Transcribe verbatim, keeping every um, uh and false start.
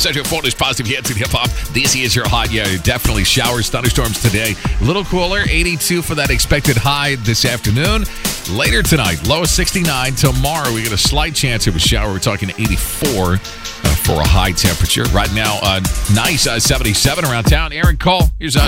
Central Florida's positive hits and hip-hop. This is your hot. Yeah, definitely showers, thunderstorms today. A little cooler, eighty-two for that expected high this afternoon. Later tonight, low of sixty-nine. Tomorrow, we get a slight chance of a shower. We're talking eighty-four uh, for a high temperature. Right now, uh, nice uh, seventy-seven around town. Aaron Cole, here's us.